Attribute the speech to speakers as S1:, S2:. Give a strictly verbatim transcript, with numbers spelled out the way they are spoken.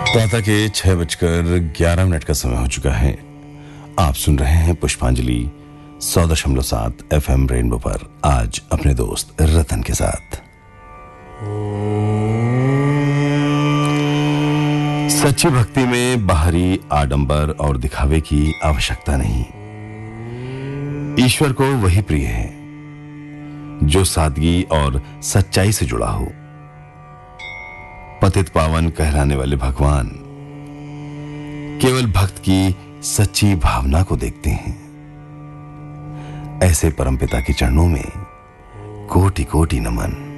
S1: प्रातः के छह बजकर ग्यारह मिनट का समय हो चुका है। आप सुन रहे हैं पुष्पांजलि सौ दशमलव सात एफ एम रेनबो पर, आज अपने दोस्त रतन के साथ। सच्ची भक्ति में बाहरी आडंबर और दिखावे की आवश्यकता नहीं। ईश्वर को वही प्रिय है जो सादगी और सच्चाई से जुड़ा हो। पतित पावन कहलाने वाले भगवान केवल भक्त की सच्ची भावना को देखते हैं। ऐसे परमपिता के चरणों में कोटि कोटि नमन।